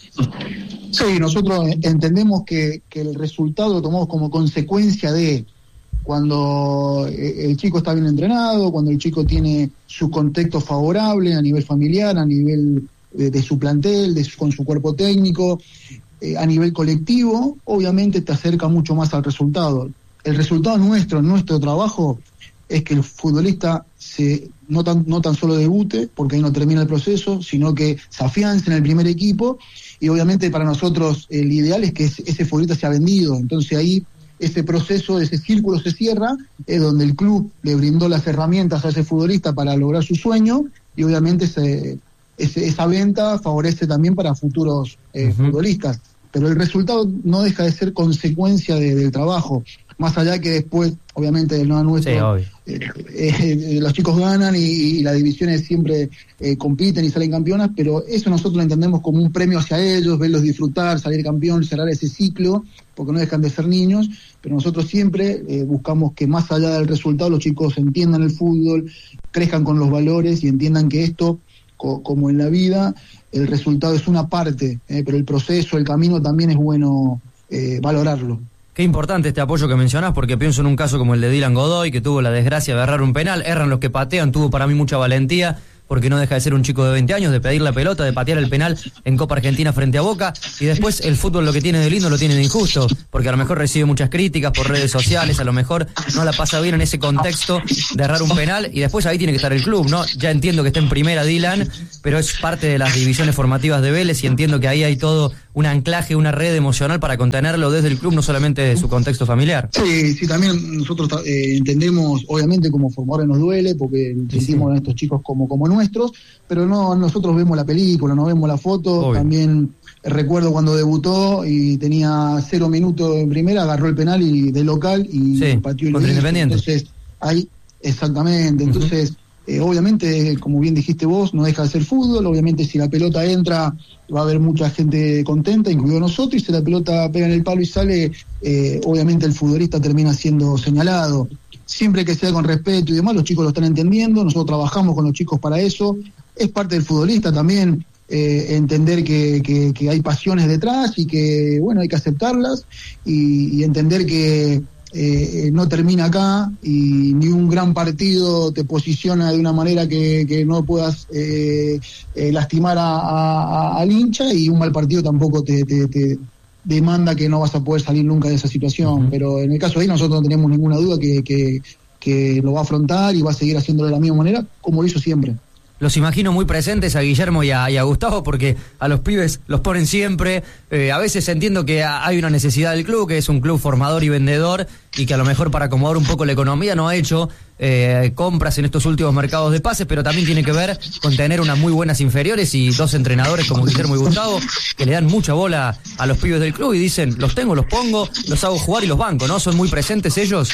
Sí, nosotros entendemos que, que el resultado lo tomamos como consecuencia de cuando el chico está bien entrenado, cuando el chico tiene su contexto favorable a nivel familiar, a nivel de, de su plantel, de su, con su cuerpo técnico, eh, a nivel colectivo, obviamente te acerca mucho más al resultado. El resultado nuestro, nuestro trabajo, es que el futbolista se no tan no tan solo debute, porque ahí no termina el proceso, sino que se afiance en el primer equipo, y obviamente para nosotros el ideal es que ese futbolista sea vendido. Entonces ahí ese proceso, ese círculo se cierra, es donde el club le brindó las herramientas a ese futbolista para lograr su sueño, y obviamente ese, ese, esa venta favorece también para futuros eh, uh-huh. futbolistas. Pero el resultado no deja de ser consecuencia de, del trabajo. Más allá que después, obviamente, del no nuestro, sí, eh, eh, los chicos ganan y, y las divisiones siempre eh, compiten y salen campeonas, pero eso nosotros lo entendemos como un premio hacia ellos, verlos disfrutar, salir campeón, cerrar ese ciclo, porque no dejan de ser niños, pero nosotros siempre eh, buscamos que más allá del resultado los chicos entiendan el fútbol, crezcan con los valores y entiendan que esto, co- como en la vida, el resultado es una parte, eh, pero el proceso, el camino también es bueno eh, valorarlo. Qué importante este apoyo que mencionás, porque pienso en un caso como el de Dylan Godoy, que tuvo la desgracia de errar un penal, erran los que patean, tuvo para mí mucha valentía, porque no deja de ser un chico de veinte años, de pedir la pelota, de patear el penal en Copa Argentina frente a Boca, y después el fútbol lo que tiene de lindo lo tiene de injusto, porque a lo mejor recibe muchas críticas por redes sociales, a lo mejor no la pasa bien en ese contexto de errar un penal, y después ahí tiene que estar el club, ¿no? Ya entiendo que está en primera Dylan, pero es parte de las divisiones formativas de Vélez, y entiendo que ahí hay todo un anclaje, una red emocional para contenerlo desde el club, no solamente de su contexto familiar. Sí, sí, también nosotros eh, entendemos, obviamente como formadores nos duele, porque sentimos sí, sí. a estos chicos como, como nuestros, pero no, nosotros vemos la película, no vemos la foto. Obvio. También recuerdo cuando debutó y tenía cero minutos en primera, agarró el penal y de local y sí, pateó el contra Independiente. Entonces, ahí, exactamente, entonces... Uh-huh. Eh, obviamente, como bien dijiste vos, no deja de ser fútbol. Obviamente, si la pelota entra, va a haber mucha gente contenta, incluido nosotros, y si la pelota pega en el palo y sale, eh, obviamente el futbolista termina siendo señalado. Siempre que sea con respeto y demás, los chicos lo están entendiendo, nosotros trabajamos con los chicos para eso. Es parte del futbolista también eh, entender que, que, que hay pasiones detrás y que, bueno, hay que aceptarlas y, y entender que Eh, no termina acá y ni un gran partido te posiciona de una manera que, que no puedas eh, eh, lastimar a, a, al hincha, y un mal partido tampoco te, te, te demanda que no vas a poder salir nunca de esa situación. Uh-huh. Pero en el caso de ahí nosotros no tenemos ninguna duda que, que, que lo va a afrontar y va a seguir haciéndolo de la misma manera como lo hizo siempre. Los imagino muy presentes a Guillermo y a, y a Gustavo, porque a los pibes los ponen siempre. Eh, a veces entiendo que hay una necesidad del club, que es un club formador y vendedor, y que a lo mejor para acomodar un poco la economía no ha hecho eh, compras en estos últimos mercados de pases, pero también tiene que ver con tener unas muy buenas inferiores y dos entrenadores como Guillermo y Gustavo que le dan mucha bola a los pibes del club y dicen, los tengo, los pongo, los hago jugar y los banco, ¿no? ¿Son muy presentes ellos?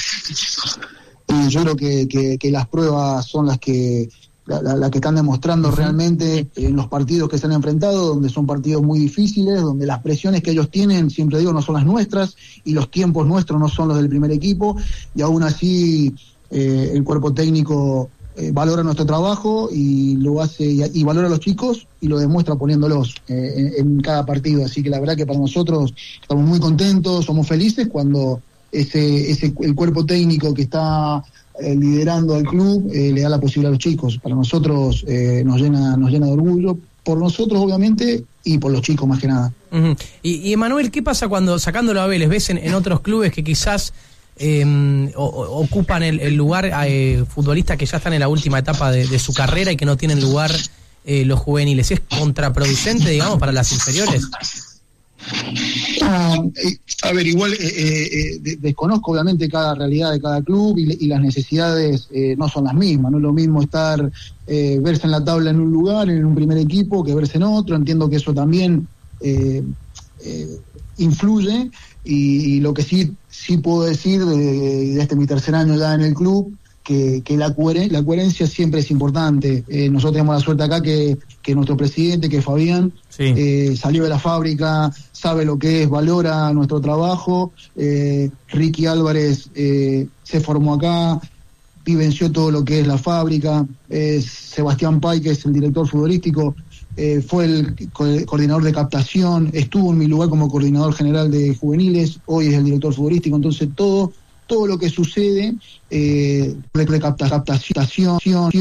Y yo creo que, que, que las pruebas son las que La, la, la que están demostrando uh-huh. realmente en los partidos que se han enfrentado, donde son partidos muy difíciles, donde las presiones que ellos tienen, siempre digo, no son las nuestras, y los tiempos nuestros no son los del primer equipo, y aún así eh, el cuerpo técnico eh, valora nuestro trabajo y lo hace y, y valora a los chicos y lo demuestra poniéndolos eh, en, en cada partido. Así que la verdad que para nosotros estamos muy contentos, somos felices cuando ese, ese el cuerpo técnico que está Eh, liderando al club, eh, le da la posibilidad a los chicos. Para nosotros eh, nos llena nos llena de orgullo, por nosotros obviamente y por los chicos más que nada. Uh-huh. Y, y Emanuel, ¿qué pasa cuando, sacándolo a Vélez, ves en, en otros clubes que quizás eh, o, o, ocupan el, el lugar eh, futbolistas que ya están en la última etapa de, de su carrera y que no tienen lugar eh, los juveniles? ¿Es contraproducente, digamos, para las inferiores? Uh, eh, a ver, igual eh, eh, de, desconozco obviamente cada realidad de cada club y, y las necesidades eh, no son las mismas. No es lo mismo estar eh, verse en la tabla en un lugar, en un primer equipo, que verse en otro. Entiendo que eso también eh, eh, influye y, y lo que sí sí puedo decir de, de este mi tercer año ya en el club, que, que la, coher- la coherencia siempre es importante. Eh, nosotros tenemos la suerte acá que, que nuestro presidente, que es Fabián, sí. eh, salió de la fábrica, sabe lo que es, valora nuestro trabajo. eh, Ricky Álvarez eh, se formó acá, vivenció todo lo que es la fábrica. eh, Sebastián Pay, que es el director futbolístico, eh, fue el co- coordinador de captación, estuvo en mi lugar como coordinador general de juveniles, hoy es el director futbolístico. Entonces todo todo lo que sucede eh, de, de capta, captación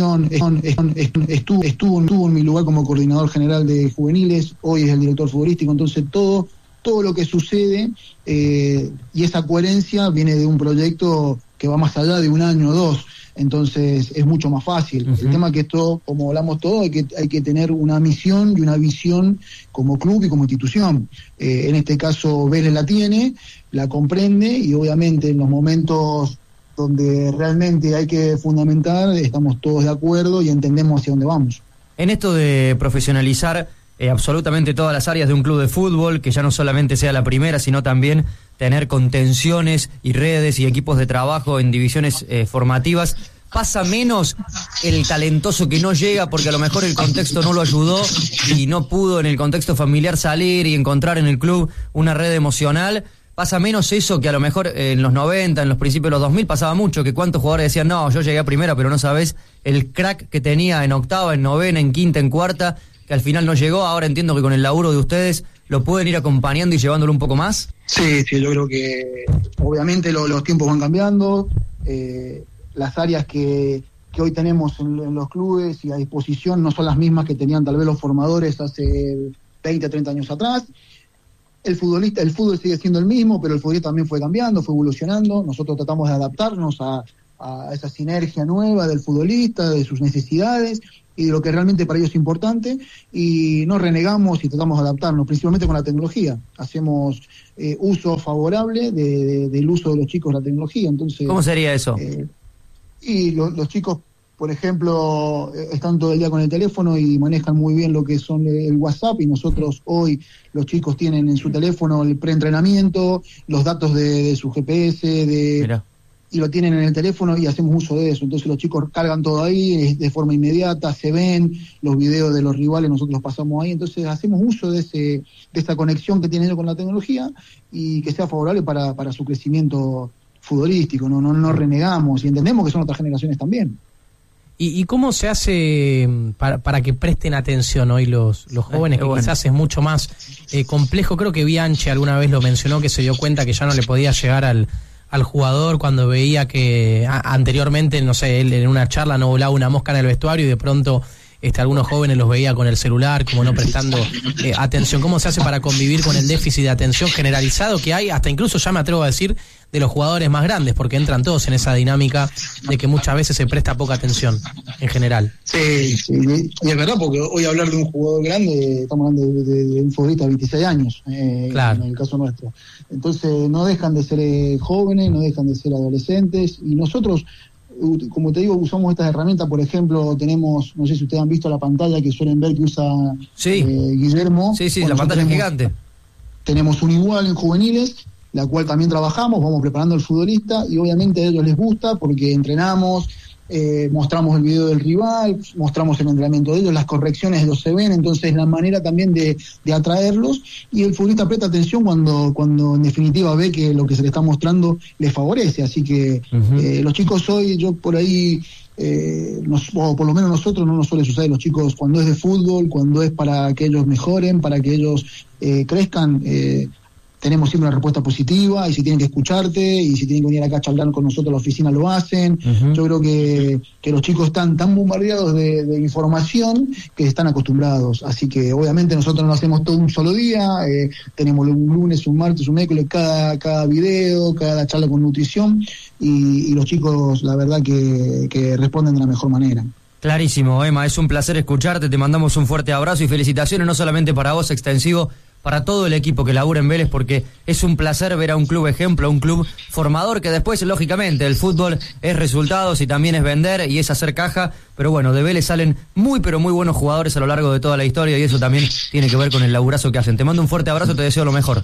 estuvo, estuvo, estuvo en mi lugar como coordinador general de juveniles, hoy es el director futbolístico. Entonces todo todo lo que sucede eh, y esa coherencia viene de un proyecto que va más allá de un año o dos. Entonces es mucho más fácil. Uh-huh. El tema es que esto, como hablamos todos, hay que hay que tener una misión y una visión como club y como institución. Eh, en este caso Vélez la tiene, la comprende, y obviamente en los momentos donde realmente hay que fundamentar estamos todos de acuerdo y entendemos hacia dónde vamos. En esto de profesionalizar eh, absolutamente todas las áreas de un club de fútbol, que ya no solamente sea la primera, sino también tener contenciones y redes y equipos de trabajo en divisiones eh, formativas, ¿pasa menos el talentoso que no llega porque a lo mejor el contexto no lo ayudó y no pudo en el contexto familiar salir y encontrar en el club una red emocional? ¿Pasa menos eso que a lo mejor en los noventa, en los principios de los dos mil pasaba mucho, que cuántos jugadores decían, no, yo llegué a primera, pero no sabés el crack que tenía en octava, en novena, en quinta, en cuarta, que al final no llegó? Ahora entiendo que con el laburo de ustedes lo pueden ir acompañando y llevándolo un poco más. Sí, sí, yo creo que obviamente lo, los tiempos van cambiando, eh, las áreas que, que hoy tenemos en, en los clubes y a disposición no son las mismas que tenían tal vez los formadores hace veinte, treinta años atrás. El futbolista, el fútbol sigue siendo el mismo, pero el futbolista también fue cambiando, fue evolucionando. Nosotros tratamos de adaptarnos a, a esa sinergia nueva del futbolista, de sus necesidades y de lo que realmente para ellos es importante, y no renegamos y tratamos de adaptarnos, principalmente con la tecnología. Hacemos eh, uso favorable de, de, del uso de los chicos de la tecnología. Entonces, ¿cómo sería eso? Eh, y lo, los chicos, por ejemplo, están todo el día con el teléfono y manejan muy bien lo que son el WhatsApp, y nosotros hoy los chicos tienen en su teléfono el preentrenamiento, los datos de, de su G P S, de, y lo tienen en el teléfono y hacemos uso de eso. Entonces los chicos cargan todo ahí de forma inmediata, se ven los videos de los rivales, nosotros los pasamos ahí, entonces hacemos uso de ese de esa conexión que tienen ellos con la tecnología y que sea favorable para, para su crecimiento futbolístico, no, no, no renegamos y entendemos que son otras generaciones también. ¿Y, y cómo se hace para, para que presten atención hoy los, los jóvenes, que bueno, quizás es mucho más eh, complejo? Creo que Bianchi alguna vez lo mencionó, que se dio cuenta que ya no le podía llegar al al jugador cuando veía que a, anteriormente, no sé, él en una charla no volaba una mosca en el vestuario y de pronto este, algunos jóvenes los veía con el celular, como no prestando eh, atención. ¿Cómo se hace para convivir con el déficit de atención generalizado que hay, hasta incluso ya me atrevo a decir, de los jugadores más grandes, porque entran todos en esa dinámica de que muchas veces se presta poca atención en general? Sí, sí, y es verdad, porque hoy hablar de un jugador grande, estamos hablando de, de, de un futbolista de veintiséis años, eh, claro, en el caso nuestro. Entonces no dejan de ser eh, jóvenes, no dejan de ser adolescentes, y nosotros, como te digo, usamos estas herramientas. Por ejemplo, tenemos, no sé si ustedes han visto la pantalla que suelen ver que usa sí. eh, Guillermo. Sí, sí, bueno, la pantalla tenemos, gigante. Tenemos un igual en juveniles, la cual también trabajamos, vamos preparando al futbolista y obviamente a ellos les gusta porque entrenamos, eh, mostramos el video del rival, mostramos el entrenamiento de ellos, las correcciones ellos se ven, entonces es la manera también de, de atraerlos y el futbolista presta atención cuando, cuando en definitiva ve que lo que se le está mostrando les favorece, así que uh-huh. eh, los chicos hoy, yo por ahí, eh, nos, o por lo menos nosotros no nos suele suceder, los chicos cuando es de fútbol, cuando es para que ellos mejoren, para que ellos eh, crezcan, eh, tenemos siempre una respuesta positiva, y si tienen que escucharte, y si tienen que venir acá a charlar con nosotros a la oficina, lo hacen. Uh-huh. Yo creo que, que los chicos están tan bombardeados de, de información que están acostumbrados. Así que obviamente nosotros no lo hacemos todo un solo día, eh, tenemos un lunes, un martes, un miércoles, cada, cada video, cada charla con nutrición, y, y los chicos la verdad que, que responden de la mejor manera. Clarísimo, Emma, es un placer escucharte, te mandamos un fuerte abrazo y felicitaciones no solamente para vos, extensivo, para todo el equipo que labura en Vélez, porque es un placer ver a un club ejemplo, a un club formador, que después, lógicamente, el fútbol es resultados y también es vender y es hacer caja, pero bueno, de Vélez salen muy pero muy buenos jugadores a lo largo de toda la historia y eso también tiene que ver con el laburazo que hacen. Te mando un fuerte abrazo, te deseo lo mejor.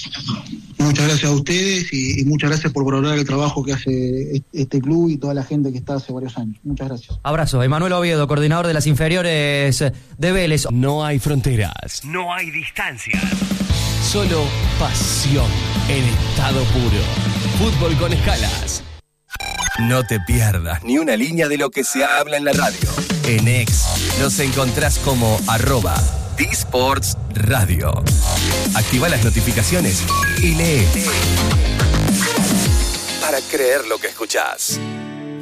Muchas gracias a ustedes y, y muchas gracias por valorar el trabajo que hace este club y toda la gente que está hace varios años. Muchas gracias. Abrazo. Emanuel Oviedo, coordinador de las inferiores de Vélez. No hay fronteras. No hay distancias. Solo pasión en estado puro. Fútbol con escalas. No te pierdas ni una línea de lo que se habla en la radio. En X nos encontrás como arroba D-Sports Radio. Activa las notificaciones y lee para creer lo que escuchás.